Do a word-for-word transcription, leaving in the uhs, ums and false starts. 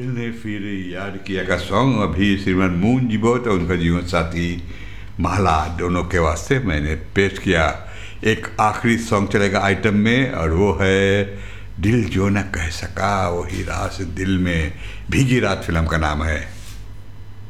दिल ने फिर याद किया का सॉन्ग अभी श्रीमान मून जी बहुत और उनका जीवन साथी माला दोनों के वास्ते मैंने पेश किया। एक आखिरी सॉन्ग चलेगा आइटम में और वो है दिल जो न कह सका वही रास दिल में, भीगी रात फिल्म का नाम है।